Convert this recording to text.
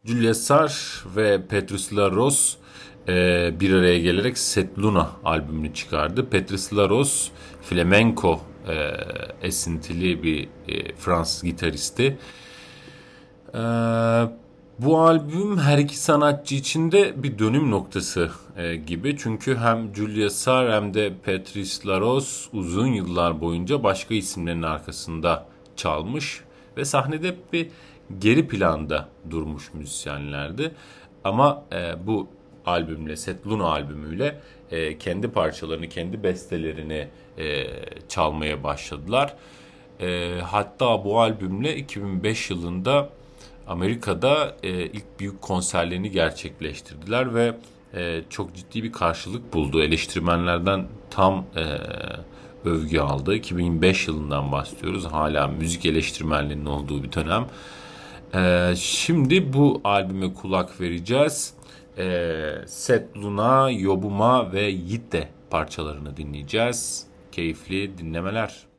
Julia Sarr ve Petrus Laros bir araya gelerek Set Luna albümünü çıkardı. Petrus Laros flamenco esintili bir Fransız gitaristi. E, Bu albüm her iki sanatçı için de bir dönüm noktası gibi. Çünkü hem Julia Sarr hem de Petrus Laros uzun yıllar boyunca başka isimlerin arkasında çalmış ve sahnede hep bir geri planda durmuş müzisyenlerdi. Ama bu albümle, Set Luna albümüyle kendi parçalarını, kendi bestelerini çalmaya başladılar. Hatta bu albümle 2005 yılında Amerika'da ilk büyük konserlerini gerçekleştirdiler ve çok ciddi bir karşılık buldu. Eleştirmenlerden tam övgü aldı. 2005 yılından bahsediyoruz. Hala müzik eleştirmenlerinin olduğu bir dönem. Şimdi bu albüme kulak vereceğiz. Set Luna, Yobuma ve Yitte parçalarını dinleyeceğiz. Keyifli dinlemeler.